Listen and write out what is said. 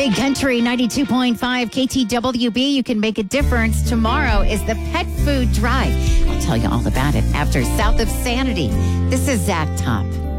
Big Country 92.5 KTWB. You can make a difference. Tomorrow is the Pet Food Drive. I'll tell you all about it after South of Sanity. This is Zach Top.